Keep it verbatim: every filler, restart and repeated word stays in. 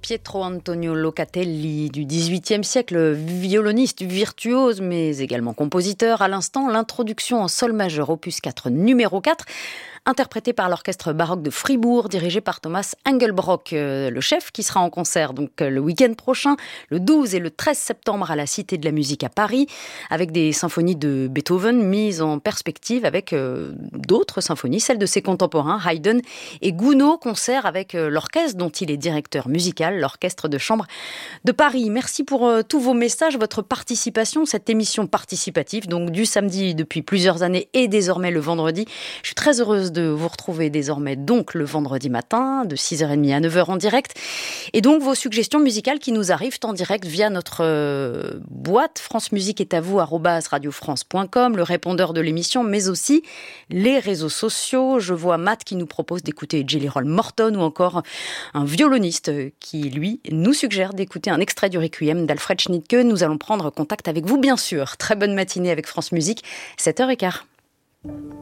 Pietro Antonio Locatelli du dix-huitième siècle, violoniste virtuose mais également compositeur. À l'instant, l'introduction en sol majeur opus quatre numéro quatre, interprété par l'orchestre baroque de Fribourg, dirigé par Thomas Engelbrock, euh, le chef, qui sera en concert donc le week-end prochain, le douze et le treize septembre à la Cité de la Musique à Paris, avec des symphonies de Beethoven mises en perspective avec euh, d'autres symphonies, celles de ses contemporains, Haydn et Gounod, concert avec euh, l'orchestre dont il est directeur musical, l'Orchestre de Chambre de Paris. Merci pour euh, tous vos messages, votre participation, cette émission participative, donc du samedi depuis plusieurs années et désormais le vendredi. Je suis très heureuse de vous retrouver désormais donc le vendredi matin de six heures trente à neuf heures en direct, et donc vos suggestions musicales qui nous arrivent en direct via notre euh, boîte France Musique est à vous arobase radiofrance point com, le répondeur de l'émission, mais aussi les réseaux sociaux. Je vois Matt qui nous propose d'écouter Jelly Roll Morton, ou encore un violoniste qui lui nous suggère d'écouter un extrait du Requiem d'Alfred Schnittke. Nous allons prendre contact avec vous bien sûr. Très bonne matinée avec France Musique, sept heures quinze.